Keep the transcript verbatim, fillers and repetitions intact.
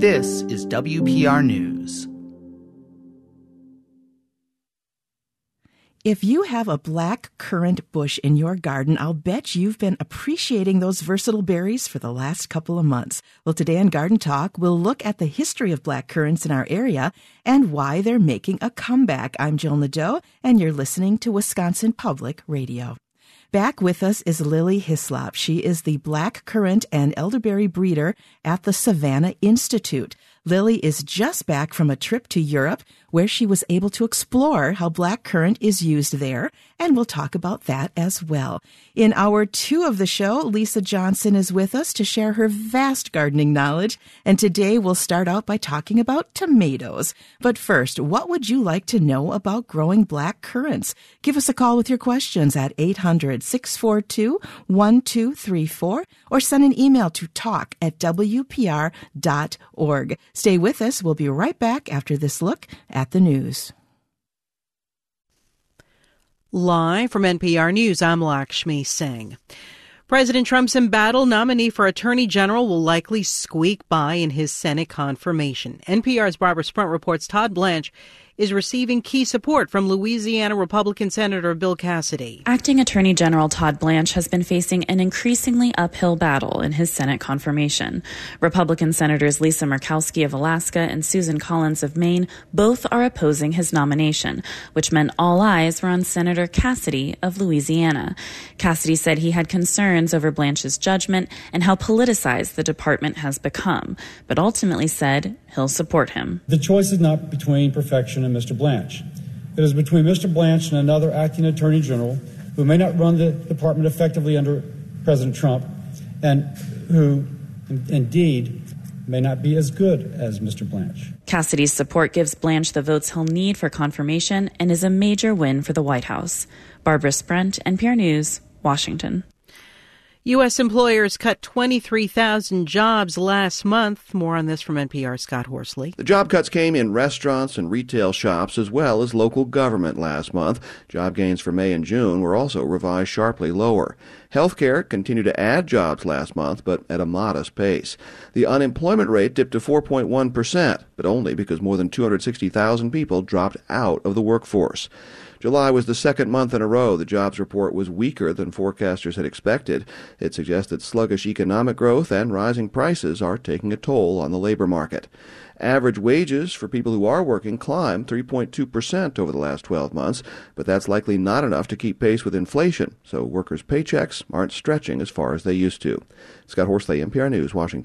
This is W P R News. If you have a black currant bush in your garden, I'll bet you've been appreciating those versatile berries for the last couple of months. Well, today on Garden Talk, we'll look at the history of black currants in our area and why they're making a comeback. I'm Jill Nadeau, and you're listening to Wisconsin Public Radio. Back with us is Lily Hislop. She is the black currant and elderberry breeder at the Savannah Institute. Lily is just back from a trip to Europe where she was able to explore how black currant is used there, and we'll talk about that as well. In hour two of the show, Lisa Johnson is with us to share her vast gardening knowledge, and today we'll start out by talking about tomatoes. But first, what would you like to know about growing black currants? Give us a call with your questions at eight hundred, six four two, one two three four or send an email to talk at w p r dot org. Stay with us. We'll be right back after this look at the news. Live from N P R News, I'm Lakshmi Singh. President Trump's embattled nominee for Attorney General will likely squeak by in his Senate confirmation. N P R's Barbara Sprunt reports Todd Blanche is receiving key support from Louisiana Republican Senator Bill Cassidy. Acting Attorney General Todd Blanche has been facing an increasingly uphill battle in his Senate confirmation. Republican Senators Lisa Murkowski of Alaska and Susan Collins of Maine both are opposing his nomination, which meant all eyes were on Senator Cassidy of Louisiana. Cassidy said he had concerns over Blanche's judgment and how politicized the department has become, but ultimately said he'll support him. The choice is not between perfection and Mister Blanche. It is between Mister Blanche and another acting attorney general who may not run the department effectively under President Trump and who, indeed, may not be as good as Mister Blanche. Cassidy's support gives Blanche the votes he'll need for confirmation and is a major win for the White House. Barbara Sprunt, N P R News, Washington. U S employers cut twenty-three thousand jobs last month. More on this from N P R's Scott Horsley. The job cuts came in restaurants and retail shops as well as local government last month. Job gains for May and June were also revised sharply lower. Healthcare continued to add jobs last month, but at a modest pace. The unemployment rate dipped to four point one percent, but only because more than two hundred sixty thousand people dropped out of the workforce. July was the second month in a row the jobs report was weaker than forecasters had expected. It suggests that sluggish economic growth and rising prices are taking a toll on the labor market. Average wages for people who are working climbed three point two percent over the last twelve months, but that's likely not enough to keep pace with inflation, so workers' paychecks aren't stretching as far as they used to. Scott Horsley, N P R News, Washington.